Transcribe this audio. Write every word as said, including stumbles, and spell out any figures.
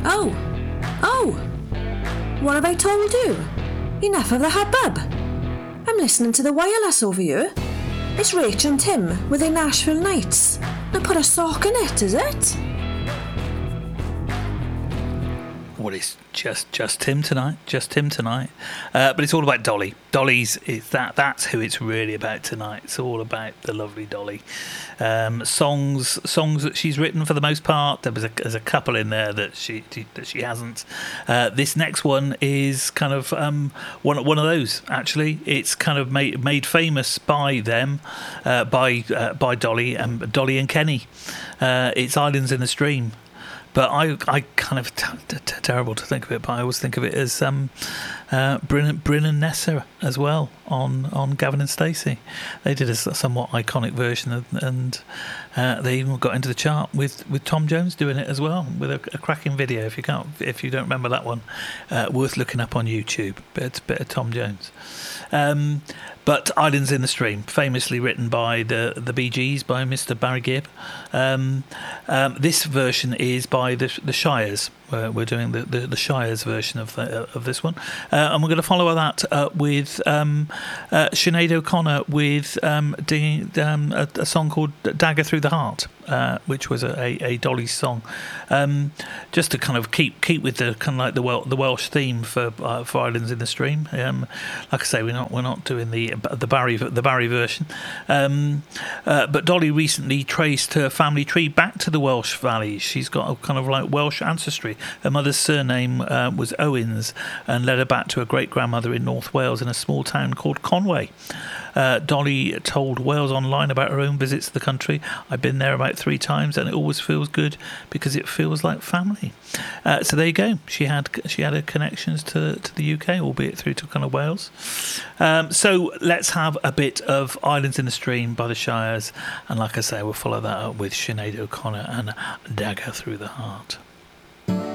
Oh, oh, what have I told you? Enough of the hubbub. I'm listening to the wireless over here. It's Rach and Tim with their Nashville Nights. Now put a sock in it, is it? Well, it's just just Tim tonight, just Tim tonight. Uh, but it's all about Dolly. Dolly's is that that's who it's really about tonight. It's all about the lovely Dolly. Um, songs songs that she's written for the most part. There was a, there's a couple in there that she that she hasn't. Uh, this next one is kind of um, one one of those. Actually, it's kind of made made famous by them, uh, by uh, by Dolly and Dolly and Kenny. Uh, it's Islands in the Stream. But I, I kind of t- t- t- terrible to think of it, but I always think of it as um, uh, Bryn, Bryn and Nessa as well on, on Gavin and Stacey. They did a somewhat iconic version, of, and uh, they even got into the chart with, with Tom Jones doing it as well, with a, a cracking video. If you can't, if you don't remember that one, uh, worth looking up on YouTube. Bit, bit of Tom Jones. Um, But Islands in the Stream, famously written by the the Bee Gees, by Mister Barry Gibb. Um, um, this version is by the the Shires. Uh, we're doing the, the, the Shires version of the, uh, of this one, uh, and we're going to follow that uh, with um, uh, Sinead O'Connor with um, ding, um, a, a song called "Dagger Through the Heart," uh, which was a, a, a Dolly song. Um, just to kind of keep keep with the kind of like the Wel- the Welsh theme for uh, for Islands in the Stream. Um, like I say, we're not we're not doing the the Barry the Barry version, um, uh, but Dolly recently traced her family tree back to the Welsh valleys. She's got a kind of like Welsh ancestry. Her mother's surname uh, was Owens and led her back to her great grandmother in North Wales in a small town called Conway. Uh, Dolly told Wales Online about her own visits to the country. I've been there about three times, and it always feels good because it feels like family. Uh, so there you go. She had she had her connections to to the U K, albeit through to kind of Wales. Um, so let's have a bit of Islands in the Stream by the Shires, and like I say, we'll follow that up with Sinead O'Connor and Dagger Through the Heart.